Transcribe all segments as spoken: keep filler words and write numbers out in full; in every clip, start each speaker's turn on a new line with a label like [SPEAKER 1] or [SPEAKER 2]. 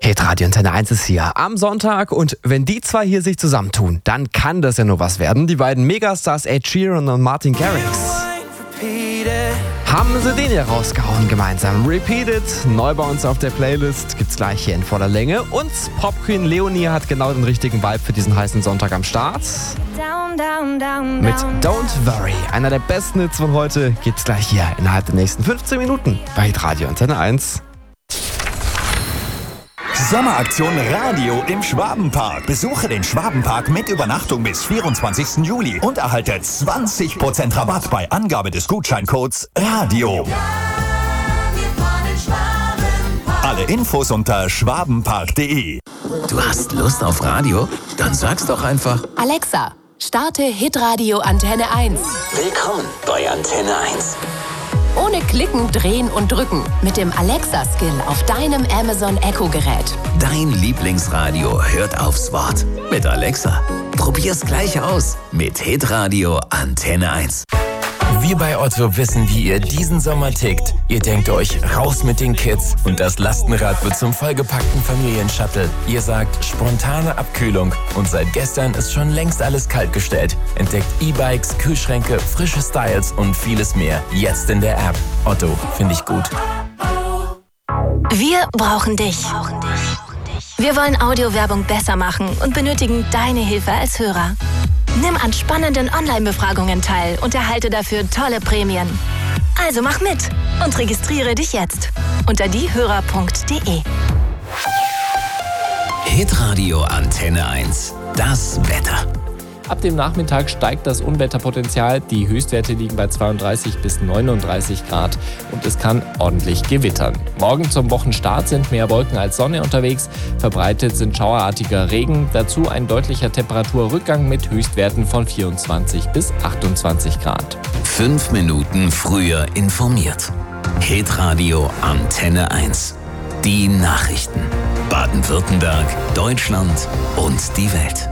[SPEAKER 1] Hitradio Antenne eins ist hier am Sonntag und wenn die zwei hier sich zusammentun, dann kann das ja nur was werden. Die beiden Megastars Ed Sheeran und Martin Garrix haben sie den hier rausgehauen gemeinsam. Repeated, neu bei uns auf der Playlist, gibt's gleich hier in voller Länge. Und Pop Queen Leonie hat genau den richtigen Vibe für diesen heißen Sonntag am Start.
[SPEAKER 2] Down, down, down,
[SPEAKER 1] Mit
[SPEAKER 2] down.
[SPEAKER 1] Don't Worry, einer der besten Hits von heute, gibt's gleich hier innerhalb der nächsten fünfzehn Minuten bei Hitradio Antenne eins.
[SPEAKER 3] Sommeraktion Radio im Schwabenpark. Besuche den Schwabenpark mit Übernachtung bis vierundzwanzigsten Juli und erhalte zwanzig Prozent Rabatt bei Angabe des Gutscheincodes Radio. Alle Infos unter schwabenpark punkt de.
[SPEAKER 4] Du hast Lust auf Radio? Dann sag's doch einfach.
[SPEAKER 5] Alexa, starte Hitradio Antenne eins.
[SPEAKER 4] Willkommen bei Antenne eins.
[SPEAKER 5] Ohne Klicken, Drehen und Drücken. Mit dem Alexa-Skill auf deinem Amazon Echo-Gerät.
[SPEAKER 4] Dein Lieblingsradio hört aufs Wort. Mit Alexa. Probier's gleich aus. Mit Hitradio Antenne eins.
[SPEAKER 6] Wir bei Otto wissen, wie ihr diesen Sommer tickt. Ihr denkt euch, raus mit den Kids und das Lastenrad wird zum vollgepackten Familienshuttle. Ihr sagt, spontane Abkühlung und seit gestern ist schon längst alles kaltgestellt. Entdeckt E-Bikes, Kühlschränke, frische Styles und vieles mehr. Jetzt in der App. Otto, finde ich gut.
[SPEAKER 2] Wir brauchen dich. Wir wollen Audiowerbung besser machen und benötigen deine Hilfe als Hörer. Nimm an spannenden Online-Befragungen teil und erhalte dafür tolle Prämien. Also mach mit und registriere dich jetzt unter diehörer punkt de.
[SPEAKER 4] Hitradio Antenne eins. Das Wetter.
[SPEAKER 7] Ab dem Nachmittag steigt das Unwetterpotenzial. Die Höchstwerte liegen bei zweiunddreißig bis neununddreißig Grad und es kann ordentlich gewittern. Morgen zum Wochenstart sind mehr Wolken als Sonne unterwegs. Verbreitet sind schauerartiger Regen. Dazu ein deutlicher Temperaturrückgang mit Höchstwerten von vierundzwanzig bis achtundzwanzig Grad.
[SPEAKER 4] Fünf Minuten früher informiert. Hitradio Antenne eins. Die Nachrichten. Baden-Württemberg, Deutschland und die Welt.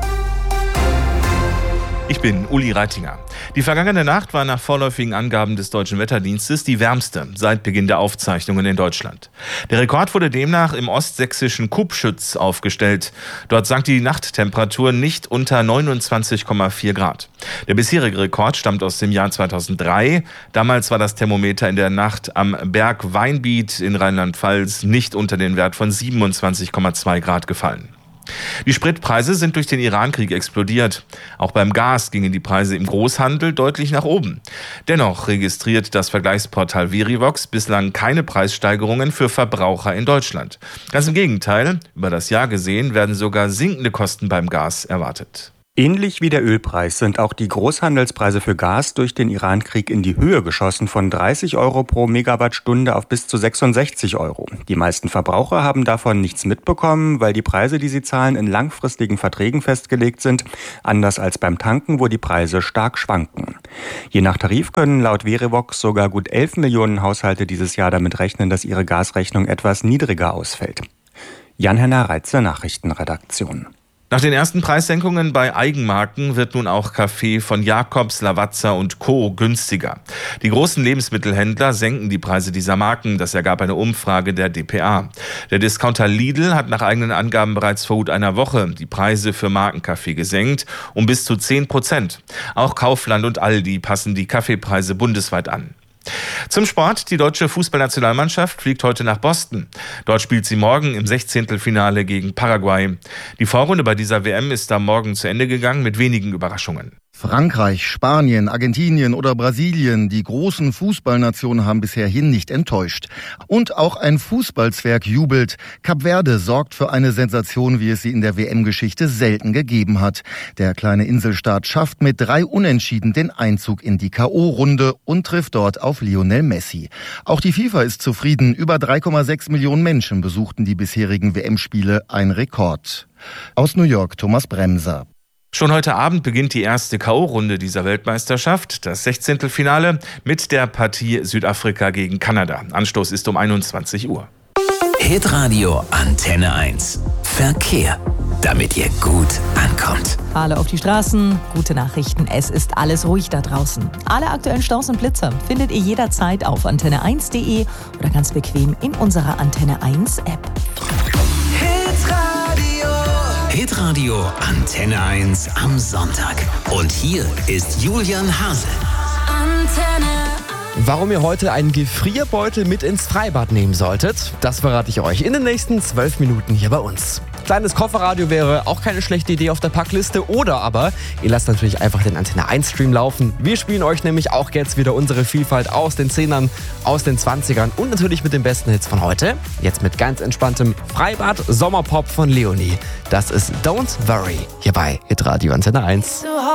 [SPEAKER 8] Ich bin Uli Reitinger. Die vergangene Nacht war nach vorläufigen Angaben des Deutschen Wetterdienstes die wärmste seit Beginn der Aufzeichnungen in Deutschland. Der Rekord wurde demnach im ostsächsischen Kubschütz aufgestellt. Dort sank die Nachttemperatur nicht unter neunundzwanzig Komma vier Grad. Der bisherige Rekord stammt aus dem Jahr zweitausenddrei. Damals war das Thermometer in der Nacht am Berg Weinbiet in Rheinland-Pfalz nicht unter den Wert von siebenundzwanzig Komma zwei Grad gefallen. Die Spritpreise sind durch den Irankrieg explodiert. Auch beim Gas gingen die Preise im Großhandel deutlich nach oben. Dennoch registriert das Vergleichsportal Verivox bislang keine Preissteigerungen für Verbraucher in Deutschland. Ganz im Gegenteil, über das Jahr gesehen werden sogar sinkende Kosten beim Gas erwartet.
[SPEAKER 9] Ähnlich wie der Ölpreis sind auch die Großhandelspreise für Gas durch den Irankrieg in die Höhe geschossen, von dreißig Euro pro Megawattstunde auf bis zu sechsundsechzig Euro. Die meisten Verbraucher haben davon nichts mitbekommen, weil die Preise, die sie zahlen, in langfristigen Verträgen festgelegt sind, anders als beim Tanken, wo die Preise stark schwanken. Je nach Tarif können laut Verivox sogar gut elf Millionen Haushalte dieses Jahr damit rechnen, dass ihre Gasrechnung etwas niedriger ausfällt. Jan-Henner Reitze, Nachrichtenredaktion.
[SPEAKER 8] Nach den ersten Preissenkungen bei Eigenmarken wird nun auch Kaffee von Jacobs, Lavazza und Co. günstiger. Die großen Lebensmittelhändler senken die Preise dieser Marken. Das ergab eine Umfrage der D P A. Der Discounter Lidl hat nach eigenen Angaben bereits vor gut einer Woche die Preise für Markenkaffee gesenkt um bis zu zehn Prozent. Auch Kaufland und Aldi passen die Kaffeepreise bundesweit an. Zum Sport. Die deutsche Fußballnationalmannschaft fliegt heute nach Boston. Dort spielt sie morgen im Sechzehntelfinale gegen Paraguay. Die Vorrunde bei dieser W M ist am Morgen zu Ende gegangen mit wenigen Überraschungen.
[SPEAKER 10] Frankreich, Spanien, Argentinien oder Brasilien, die großen Fußballnationen haben bisherhin nicht enttäuscht. Und auch ein Fußballzwerg jubelt. Kap Verde sorgt für eine Sensation, wie es sie in der W M-Geschichte selten gegeben hat. Der kleine Inselstaat schafft mit drei Unentschieden den Einzug in die K O-Runde und trifft dort auf Lionel Messi. Auch die FIFA ist zufrieden. Über drei Komma sechs Millionen Menschen besuchten die bisherigen W M-Spiele, ein Rekord. Aus New York, Thomas Bremser.
[SPEAKER 8] Schon heute Abend beginnt die erste K O-Runde dieser Weltmeisterschaft, das Sechzehntelfinale mit der Partie Südafrika gegen Kanada. Anstoß ist um einundzwanzig Uhr.
[SPEAKER 4] Hitradio Antenne eins. Verkehr, damit ihr gut ankommt.
[SPEAKER 11] Alle auf die Straßen, gute Nachrichten, es ist alles ruhig da draußen. Alle aktuellen Staus und Blitzer findet ihr jederzeit auf antenne eins punkt de oder ganz bequem in unserer Antenne eins App.
[SPEAKER 4] Hitradio Antenne eins am Sonntag. Und hier ist Julian Hase.
[SPEAKER 2] Antenne.
[SPEAKER 1] Warum ihr heute einen Gefrierbeutel mit ins Freibad nehmen solltet, das verrate ich euch in den nächsten zwölf Minuten hier bei uns. Kleines Kofferradio wäre auch keine schlechte Idee auf der Packliste. Oder aber ihr lasst natürlich einfach den Antenne eins Stream laufen. Wir spielen euch nämlich auch jetzt wieder unsere Vielfalt aus den Zehnern, aus den Zwanzigern und natürlich mit den besten Hits von heute. Jetzt mit ganz entspanntem Freibad Sommerpop von Leonie. Das ist Don't Worry hier bei Hitradio Antenne eins.
[SPEAKER 2] So